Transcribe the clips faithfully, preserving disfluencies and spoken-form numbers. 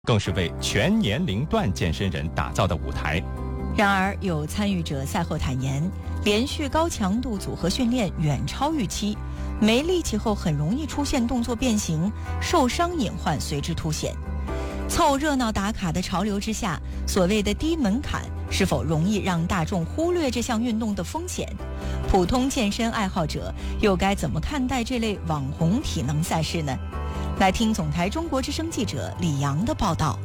更是为全年龄段健身人打造的舞台。 然而，有参与者赛后坦言，连续高强度组合训练远超预期，没力气后很容易出现动作变形，受伤隐患随之凸显。凑热闹打卡的潮流之下，所谓的低门槛是否容易让大众忽略这项运动的风险？普通健身爱好者又该怎么看待这类网红体能赛事呢？来听总台中国之声记者李阳的报道。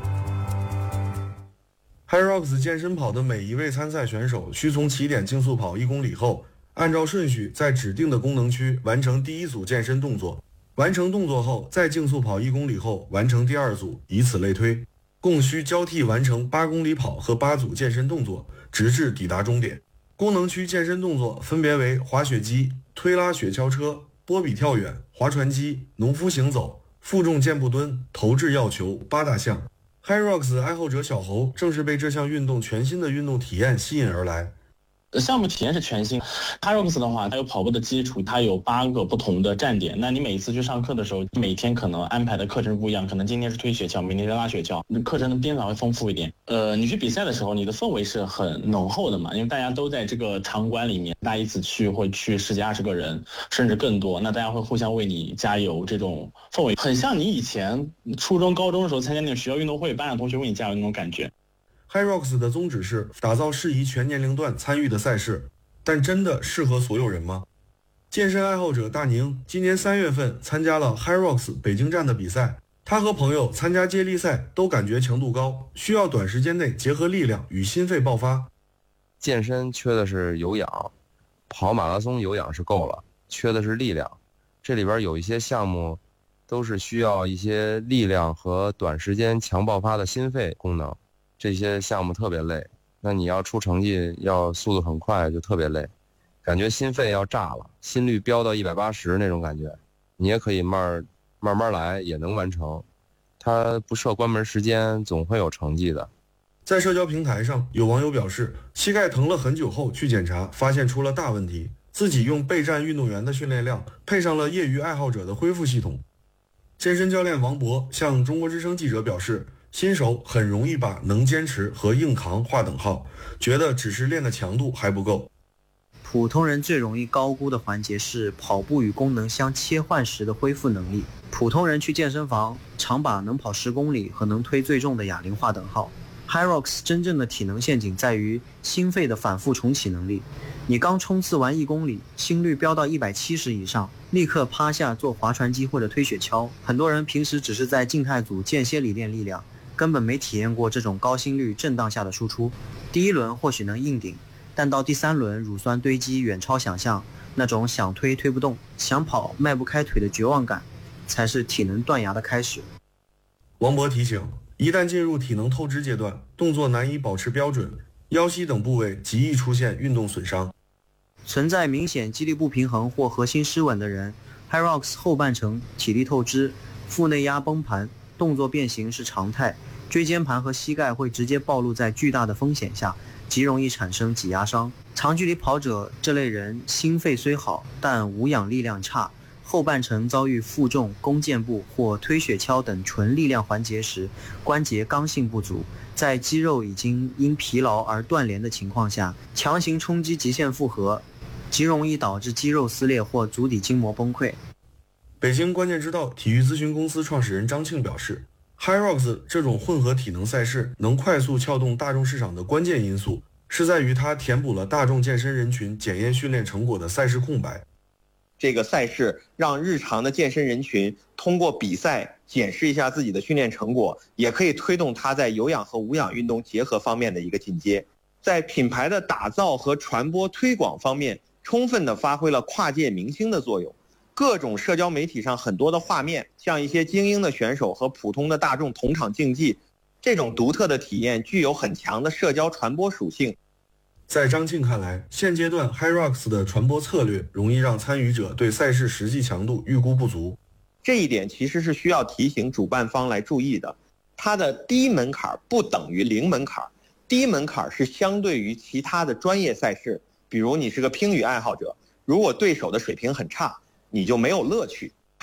HYROX 健身跑的每一位参赛选手需从起点竞速跑一公里后，按照顺序在指定的功能区完成第一组健身动作，完成动作后再竞速跑一公里后完成第二组，以此类推，共需交替完成八公里跑和八组健身动作，直至抵达终点。功能区健身动作分别为滑雪机、推拉雪橇车、波比跳远、划船机、农夫行走、负重健步蹲、投掷药球八大项。HYROX 爱好者小侯正是被这项运动全新的运动体验吸引而来。 项目体验是全新 HYROX 的话，它有跑步的基础，它有八个不同的站点。那你每一次去上课的时候，每天可能安排的课程不一样，可能今天是推雪橇，明天是拉雪橇，课程的编导会丰富一点。呃，你去比赛的时候，你的氛围是很浓厚的嘛，因为大家都在这个场馆里面，大家一起去会去十几二十个人，甚至更多，那大家会互相为你加油，这种氛围很像你以前初中、高中的时候参加那种学校运动会，班上同学为你加油那种感觉。 HYROX 的宗旨是打造适宜全年龄段参与的赛事，但真的适合所有人吗？健身爱好者大宁今年三月份参加了 HYROX 北京站的比赛，他和朋友参加接力赛都感觉强度高，需要短时间内结合力量与心肺爆发。 健身缺的是有氧，跑马拉松有氧是够了，缺的是力量。这里边有一些项目都是需要一些力量和短时间强爆发的心肺功能，这些项目特别累，那你要出成绩要速度很快，就特别累，感觉心肺要炸了，心率飙到一百八十那种感觉。你也可以慢慢慢来，也能完成，它不设关门时间，总会有成绩的。 在社交平台上，有网友表示，膝盖疼了很久后去检查，发现出了大问题，自己用备战运动员的训练量配上了业余爱好者的恢复系统。健身教练王博向中国之声记者表示，新手很容易把能坚持和硬扛划等号，觉得只是练的强度还不够。 普通人最容易高估的环节是跑步与功能相切换时的恢复能力。普通人去健身房常把能跑十公里和能推最重的哑铃划等号。HYROX 真正的体能陷阱在于心肺的反复重启能力。你刚冲刺完一公里，心率飙到一百七十以上，立刻趴下做划船机或者推雪橇。很多人平时只是在静态组间歇里练力量，根本没体验过这种高心率震荡下的输出。第一轮或许能硬顶，但到第三轮乳酸堆积远超想象，那种想推推不动，想跑迈不开腿的绝望感，才是体能断崖的开始。 王博提醒，一旦进入体能透支阶段，动作难以保持标准，腰膝等部位极易出现运动损伤。 存在明显肌力不平衡或核心失稳的人， HYROX 后半程体力透支，腹内压崩盘，动作变形是常态，椎间盘和膝盖会直接暴露在巨大的风险下，极容易产生挤压伤。长距离跑者这类人心肺虽好，但无氧力量差，后半程遭遇负重、弓箭步或推雪橇等纯力量环节时，关节刚性不足，在肌肉已经因疲劳而断连的情况下，强行冲击极限负荷，极容易导致肌肉撕裂或足底筋膜崩溃。 北京关键之道体育咨询公司创始人张庆表示， HYROX 这种混合体能赛事能快速撬动大众市场的关键因素，是在于它填补了大众健身人群检验训练成果的赛事空白。 这个赛事让日常的健身人群通过比赛检视一下自己的训练成果，也可以推动他在有氧和无氧运动结合方面的一个进阶。在品牌的打造和传播推广方面，充分的发挥了跨界明星的作用。各种社交媒体上很多的画面，像一些精英的选手和普通的大众同场竞技，这种独特的体验具有很强的社交传播属性。 在张庆看来，现阶段 HYROX 的传播策略容易让参与者对赛事实际强度预估不足。 这一点其实是需要提醒主办方来注意的。它的低门槛不等于零门槛，低门槛是相对于其他的专业赛事，比如你是个乒羽爱好者，如果对手的水平很差，你就没有乐趣。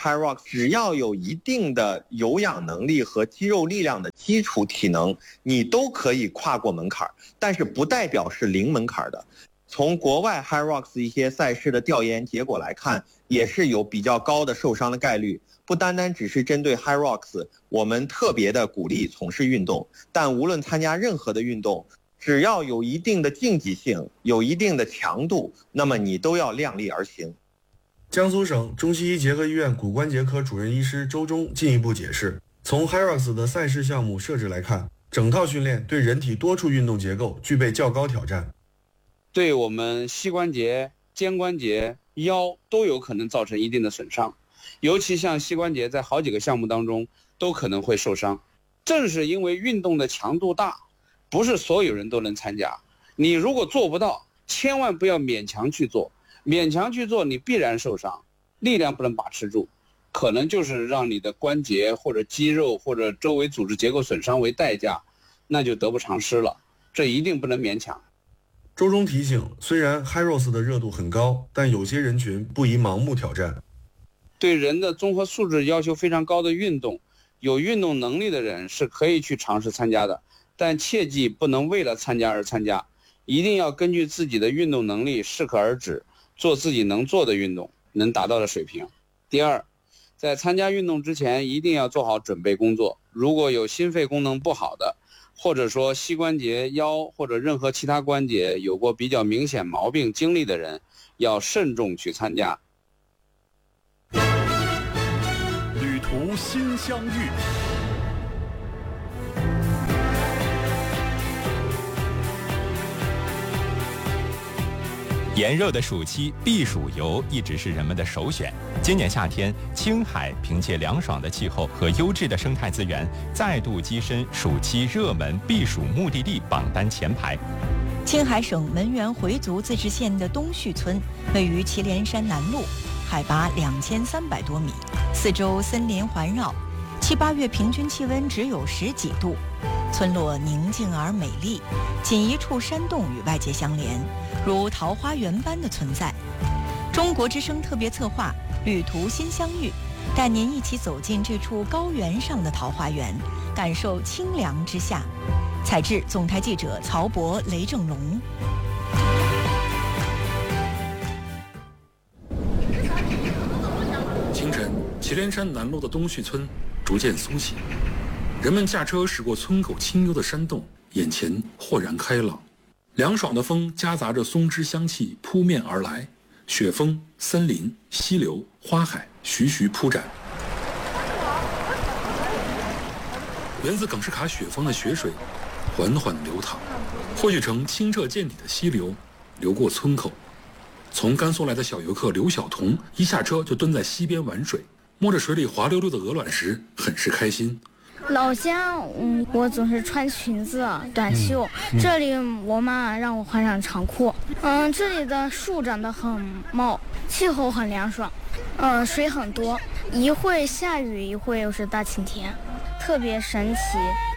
Hyrox 只要有一定的有氧能力和肌肉力量的基础体能，你都可以跨过门槛，但是不代表是零门槛的。从国外 Hyrox 一些赛事的调研结果来看，也是有比较高的受伤的概率。不单单只是针对 Hyrox， 我们特别的鼓励从事运动，但无论参加任何的运动，只要有一定的竞技性，有一定的强度，那么你都要量力而行。 江苏省中西医结合医院骨关节科主任医师周忠进一步解释，从 Hyrox 的赛事项目设置来看，整套训练对人体多处运动结构具备较高挑战， 对我们膝关节、肩关节、腰都有可能造成一定的损伤，尤其像膝关节在好几个项目当中都可能会受伤。正是因为运动的强度大，不是所有人都能参加，你如果做不到，千万不要勉强去做，勉强去做你必然受伤，力量不能把持住，可能就是让你的关节或者肌肉或者周围组织结构损伤为代价，那就得不偿失了，这一定不能勉强。 周忠提醒，虽然 Hyrox 的热度很高，但有些人群不宜盲目挑战。 对人的综合素质要求非常高的运动，有运动能力的人是可以去尝试参加的，但切记不能为了参加而参加，一定要根据自己的运动能力适可而止，做自己能做的运动，能达到的水平。第二，在参加运动之前一定要做好准备工作，如果有心肺功能不好的，或者说膝关节、腰或者任何其他关节有过比较明显毛病经历的人，要慎重去参加。 旅途心相遇。 炎热的暑期，避暑游一直是人们的首选。今年夏天，青海凭借凉爽的气候和优质的生态资源，再度跻身暑期热门避暑目的地榜单前排。 青海省门源回族自治县的东序村位于祁连山南麓，海拔两千三百多米，四周森林环绕，七八月平均气温只有十几度。村落宁静而美丽，仅一处山洞与外界相连，如桃花源般的存在。中国之声特别策划旅途心相遇，带您一起走进这处高原上的桃花源，感受清凉之夏。采制总台记者曹博、雷正龙。 清晨，祁连山南麓的东序村逐渐苏醒，人们驾车驶过村口清幽的山洞，眼前豁然开朗。凉爽的风夹杂着松枝香气扑面而来，雪峰、森林、溪流、花海徐徐铺展。源自耿士卡雪峰的雪水缓缓流淌，汇聚成清澈见底的溪流，流过村口。从甘肃来的小游客刘晓彤一下车就蹲在溪边玩水，摸着水里滑溜溜的鹅卵石，很是开心。 老家，嗯，我总是穿裙子、短袖。嗯、这里我妈让我换上长裤。嗯，这里的树长得很茂，气候很凉爽，嗯，水很多，一会下雨，一会又是大晴天，特别神奇。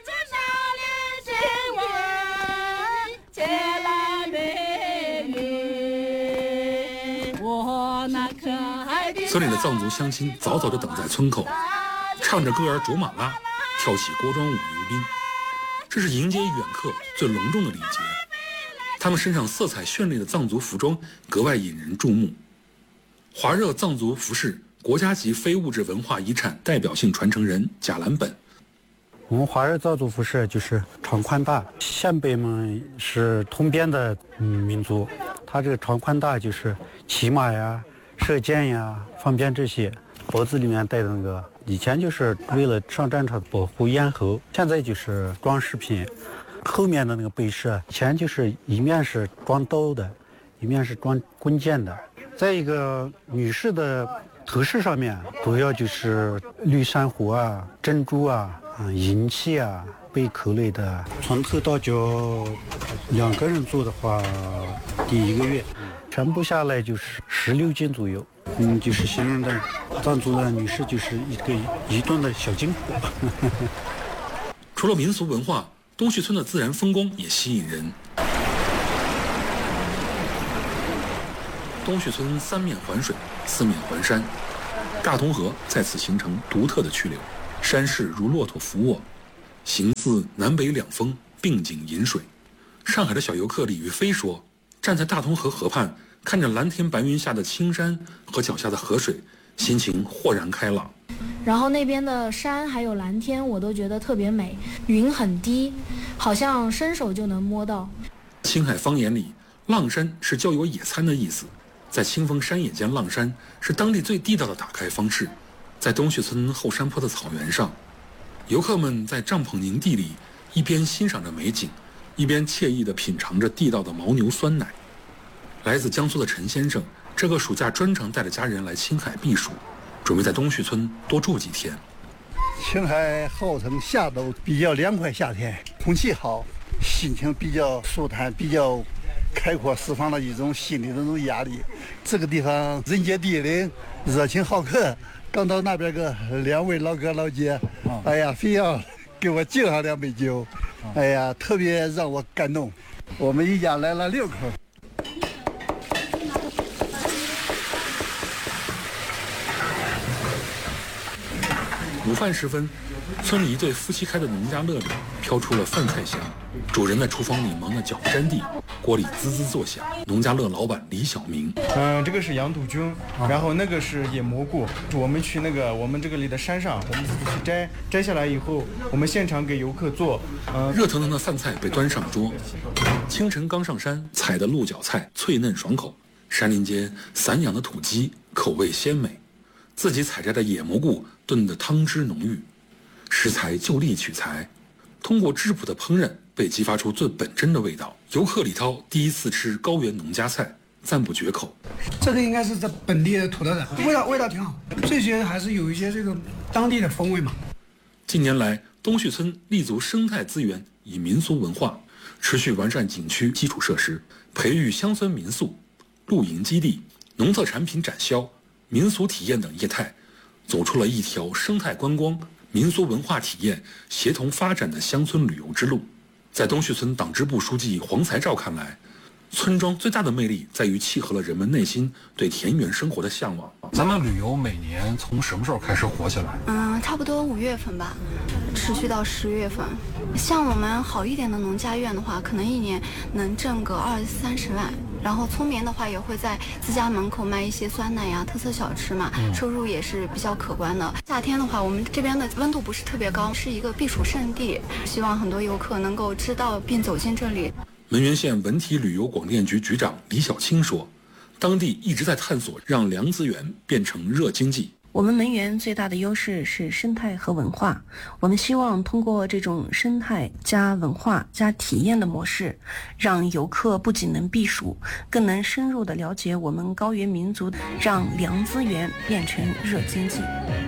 村里的藏族乡亲早早就等在村口，唱着歌儿卓玛拉，跳起锅庄舞迎宾。这是迎接远客最隆重的礼节。他们身上色彩绚丽的藏族服装格外引人注目。华热藏族服饰国家级非物质文化遗产代表性传承人贾兰本。 我们华热藏族服饰就是长宽大，鲜卑们是通边的嗯民族，他这个长宽大就是骑马呀、射箭呀方便这些。脖子里面戴的那个，以前就是为了上战场保护咽喉，现在就是装饰品。后面的那个背饰，以前就是一面是装刀的，一面是装弓箭的。再一个，女士的头饰上面主要就是绿珊瑚啊、珍珠啊、嗯、银器啊、贝壳类的。从头到脚，两个人做的话，第一个月全部下来就是十六斤左右。嗯，就是形容的藏族的女士就是一个一顿的小金库。 除了民俗文化，东序村的自然风光也吸引人。东序村三面环水，四面环山， 大同河在此形成独特的曲流，山势如骆驼伏卧，形似南北两峰并景饮水。上海的小游客李玉飞说，站在大同河河畔，看着蓝天白云下的青山和脚下的河水，心情豁然开朗。 然后那边的山还有蓝天我都觉得特别美，云很低，好像伸手就能摸到。 青海方言里，浪山是郊游野餐的意思，在清风山野间浪山是当地最地道的打开方式。在东旭村后山坡的草原上，游客们在帐篷营地里一边欣赏着美景，一边惬意地品尝着地道的牦牛酸奶。来自江苏的陈先生，这个暑假专程带着家人来青海避暑，准备在东旭村多住几天。 青海号称夏都，比较凉快，夏天空气好，心情比较舒坦，比较开阔，释放了一种心理的那种压力。这个地方人杰地灵，热情好客。刚到那边个两位老哥老姐，哎呀，非要给我敬上两杯酒，哎呀，特别让我感动。我们一家来了六口。 午饭时分，村里一对夫妻开的农家乐里飘出了饭菜香，主人在厨房里忙得脚不沾地，锅里滋滋作响。农家乐老板李小明， 嗯，这个是羊肚菌，然后那个是野蘑菇。我们去那个我们这个里的山上，我们自己去摘，摘下来以后，我们现场给游客做。 嗯，热腾腾的饭菜被端上桌。清晨刚上山采的鹿角菜脆嫩爽口，山林间散养的土鸡口味鲜美，自己采摘的野蘑菇炖得汤汁浓郁。食材就地取材，通过质朴的烹饪被激发出最本真的味道。游客李涛第一次吃高原农家菜，赞不绝口。 这个应该是在本地的土特产，味道味道挺好，这些还是有一些这个当地的风味嘛。 近年来，东旭村立足生态资源与民俗文化，持续完善景区基础设施，培育乡村民宿、露营基地、农特产品展销、民俗体验等业态，走出了一条生态观光、民俗文化体验协同发展的乡村旅游之路。在东旭村党支部书记黄才照看来，村庄最大的魅力在于契合了人们内心对田园生活的向往。 咱们旅游每年从什么时候开始火起来？ 嗯，差不多五月份吧，持续到十月份。像我们好一点的农家院的话，可能一年能挣个二三十万。然后村民的话也会在自家门口卖一些酸奶呀、特色小吃嘛，收入也是比较可观的。夏天的话，我们这边的温度不是特别高，是一个避暑胜地，希望很多游客能够知道并走进这里。 汶源县文体旅游广电局局长李小青说，当地一直在探索让凉资源变成热经济。 我们汶源最大的优势是生态和文化，我们希望通过这种生态加文化加体验的模式，让游客不仅能避暑，更能深入地了解我们高原民族，让凉资源变成热经济。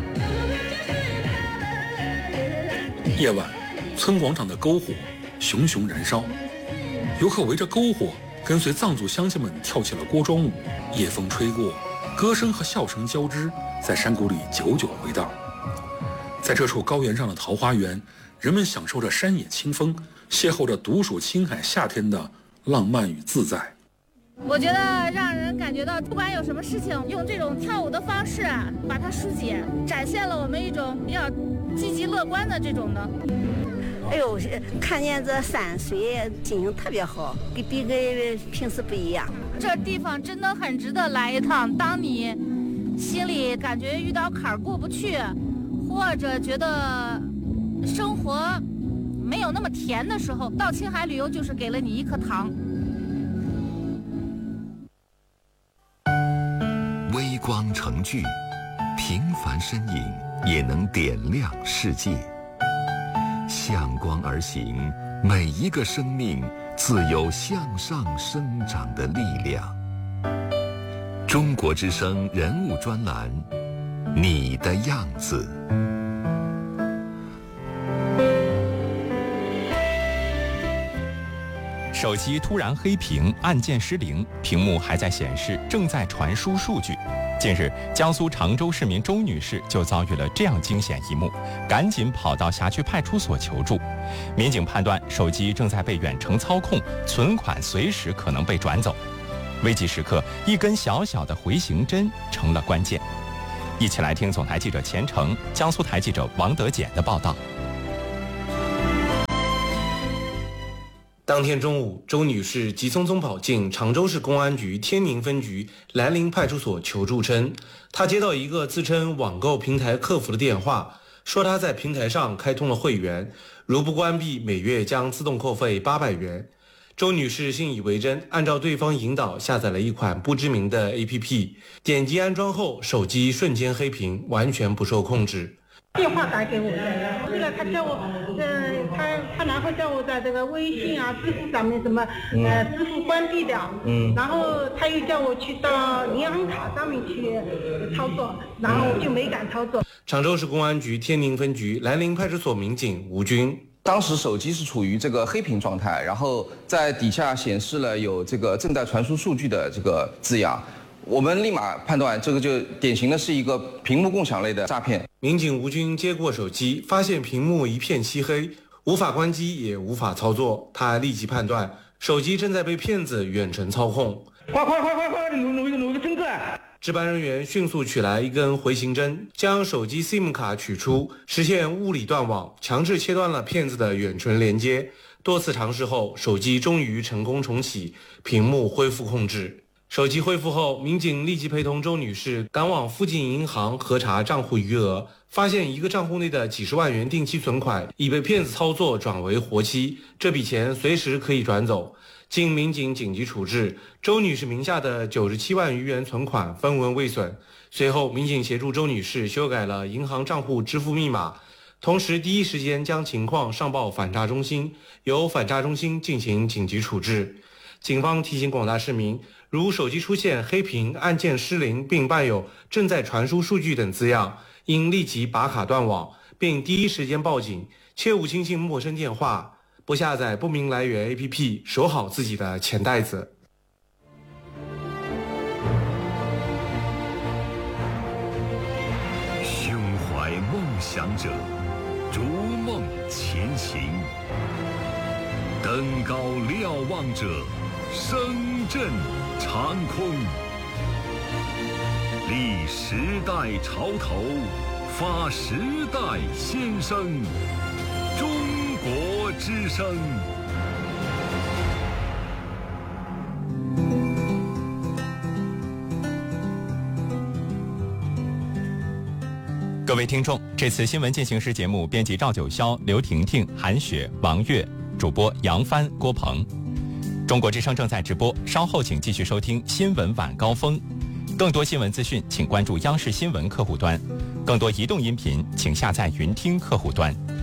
夜晚，村广场的篝火熊熊燃烧，游客围着篝火，跟随藏族乡亲们跳起了锅庄舞。夜风吹过，歌声和笑声交织，在山谷里久久回荡。在这处高原上的桃花源，人们享受着山野清风，邂逅着独属青海夏天的浪漫与自在。 我觉得让人感觉到，不管有什么事情，用这种跳舞的方式把它疏解，展现了我们一种比较积极乐观的这种的。 哎呦，看见这山水，心情特别好，跟比跟平时不一样。 这地方真的很值得来一趟。当你心里感觉遇到坎儿过不去，或者觉得生活没有那么甜的时候，到青海旅游就是给了你一颗糖。 微光成炬，平凡身影也能点亮世界。向光而行，每一个生命自有向上生长的力量。中国之声人物专栏，你的样子。 手机突然黑屏，按键失灵，屏幕还在显示正在传输数据。近日，江苏常州市民周女士就遭遇了这样惊险一幕，赶紧跑到辖区派出所求助。民警判断手机正在被远程操控，存款随时可能被转走。危急时刻，一根小小的回形针成了关键。 一起来听总台记者钱程、江苏台记者王德简的报道。 当天中午，周女士急匆匆跑进常州市公安局天宁分局兰陵派出所求助称，她接到一个自称网购平台客服的电话，说她在平台上开通了会员，如不关闭，每月将自动扣费八百元。周女士信以为真，按照对方引导下载了一款不知名的 A P P， 点击安装后，手机瞬间黑屏，完全不受控制。 电话打给我的，后来他叫我，呃，他他然后叫我在这个微信啊、支付上面什么，呃，支付关闭掉，嗯，然后他又叫我去到银行卡上面去操作，然后我就没敢操作。 常州市公安局天宁分局兰陵派出所民警吴军。 当时手机是处于这个黑屏状态，然后在底下显示了有这个正在传输数据的这个字样，我们立马判断这个就典型的是一个屏幕共享类的诈骗。 民警吴军接过手机，发现屏幕一片漆黑，无法关机也无法操作，他立即判断手机正在被骗子远程操控。 快快快快快，弄弄一个弄一个针子！ 值班人员迅速取来一根回形针，将手机 SIM 卡取出，实现物理断网，强制切断了骗子的远程连接。多次尝试后，手机终于成功重启，屏幕恢复控制。手机恢复后，民警立即陪同周女士赶往附近银行核查账户余额，发现一个账户内的几十万元定期存款已被骗子操作转为活期，这笔钱随时可以转走。经民警紧急处置，周女士名下的九十七万余元存款分文未损。随后，民警协助周女士修改了银行账户支付密码，同时第一时间将情况上报反诈中心，由反诈中心进行紧急处置。警方提醒广大市民，如手机出现黑屏、按键失灵并伴有正在传输数据等字样，应立即拔卡断网，并第一时间报警，切勿轻信陌生电话，不下载不明来源 A P P， 守好自己的钱袋子。 胸怀梦想者，逐梦前行；登高瞭望者，声震长空。立时代潮头，发时代先声。中国之声。 各位听众，这次新闻进行时节目编辑赵九霄、刘婷婷、韩雪、王悦，主播杨帆、郭鹏。中国之声正在直播，稍后请继续收听新闻晚高峰。更多新闻资讯，请关注央视新闻客户端；更多移动音频，请下载云听客户端。